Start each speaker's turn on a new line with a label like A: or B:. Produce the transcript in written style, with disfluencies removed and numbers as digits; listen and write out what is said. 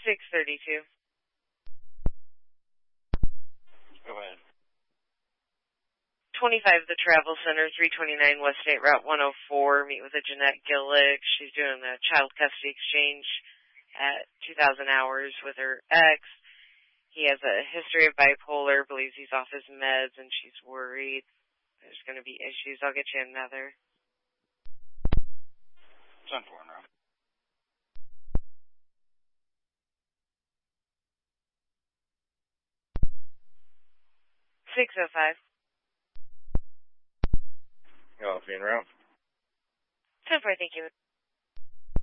A: 632.
B: Go ahead.
A: 25 The Travel Center, 329 West State Route 104. Meet with a Jeanette Gillick. She's doing a child custody exchange at 2,000 hours with her ex. He has a history of bipolar, believes he's off his meds, and she's worried there's going to be issues. I'll get you another.
B: 10-4, Monroe.
A: 605.
B: Hello, Monroe.
A: 10-4, thank you.